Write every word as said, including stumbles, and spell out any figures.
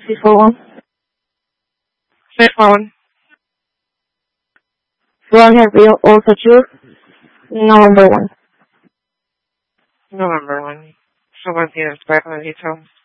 six four one. six four one. Roger, Rio, also sure. November one. November one. So what's the other part of the details?